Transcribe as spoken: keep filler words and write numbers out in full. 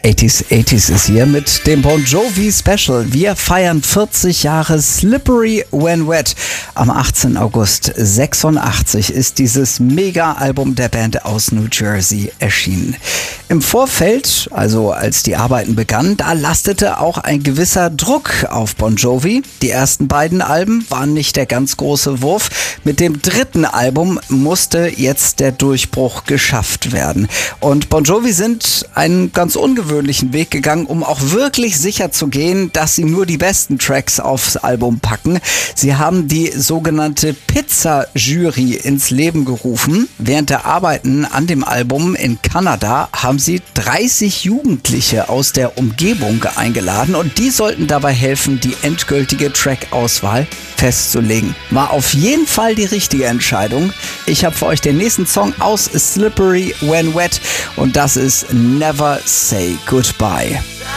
achtziger achtziger ist hier mit dem Bon Jovi Special. Wir feiern vierzig Jahre Slippery When Wet. Am achtzehnten August sechsundachtzig ist dieses Mega-Album der Band aus New Jersey erschienen. Im Vorfeld, also als die Arbeiten begannen, da lastete auch ein gewisser Druck auf Bon Jovi. Die ersten beiden Alben waren nicht der ganz große Wurf. Mit dem dritten Album musste jetzt der Durchbruch geschafft werden. Und Bon Jovi sind einen ganz ungewöhnlichen Weg gegangen, um auch wirklich sicher zu gehen, dass sie nur die besten Tracks aufs Album packen. Sie haben die sogenannte Pizza-Jury ins Leben gerufen. Während der Arbeiten an dem Album in Kanada haben sie dreißig Jugendliche aus der Umgebung eingeladen und die sollten dabei helfen, die endgültige Track-Auswahl festzulegen. War auf jeden Fall die richtige Entscheidung. Ich habe für euch den nächsten Song aus Slippery When Wet und das ist Never Say Goodbye.